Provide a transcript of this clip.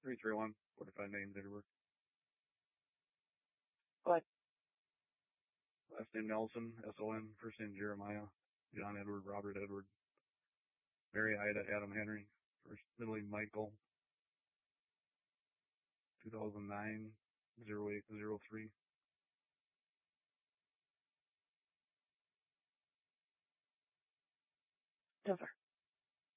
331 45 names Edward. What? Last name Nelson, S-O-N. First name Jeremiah, John Edward, Robert Edward. Mary Ida, Adam Henry. Middle name Michael. 2009 0803. Never.